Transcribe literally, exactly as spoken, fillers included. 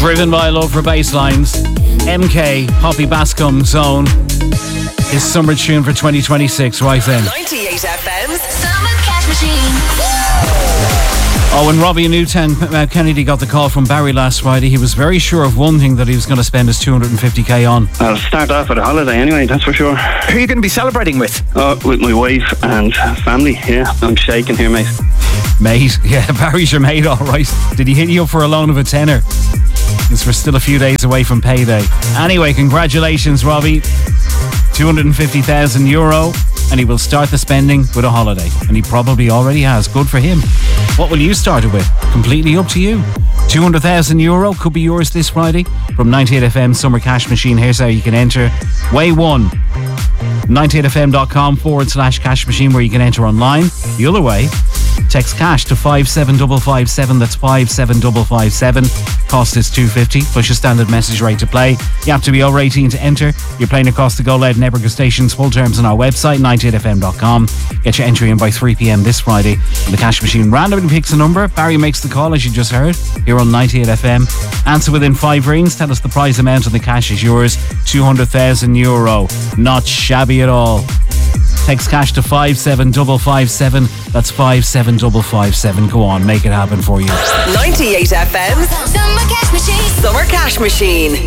Driven by a love for bass lines, M K, Poppy Bascom, Zone. His summer tune for twenty twenty-six, right then. ninety-eight F M's Summer Cash Machine. Oh, when Robbie Newtown uh, Kennedy got the call from Barry last Friday, he was very sure of one thing that he was going to spend his two hundred fifty k on. I'll start off with a holiday anyway, that's for sure. Who are you going to be celebrating with? Uh, with my wife and family, yeah. I'm shaking here, mate. Mate, yeah, Barry's your mate, all right. Did he hit you up for a loan of a tenner? Because we're still a few days away from payday. Anyway, congratulations, Robbie. two hundred fifty thousand euro, and he will start the spending with a holiday. And he probably already has. Good for him. What will you start it with? Completely up to you. two hundred thousand euro could be yours this Friday from ninety-eight F M Summer Cash Machine. Here's how you can enter. Way one, ninety-eight fm.com forward slash cash machine, where you can enter online. The other way, text cash to five seven five five seven. That's five seven five five seven. Cost is two hundred fifty. Push a standard message rate to play. You have to be over eighteen to enter. You're playing across the Go Loud Network of stations. Full terms on our website, ninety-eight f m dot com. Get your entry in by three p.m. this Friday. And the cash machine randomly picks a number. Barry makes the call, as you just heard, here on ninety-eight F M. Answer within five rings. Tell us the prize amount, and the cash is yours. two hundred thousand euro. Not shabby at all. Text cash to five seven five five seven. That's five seven five five seven. Go on, make it happen for you. ninety-eight F M's Summer Cash Machine. Summer Cash Machine.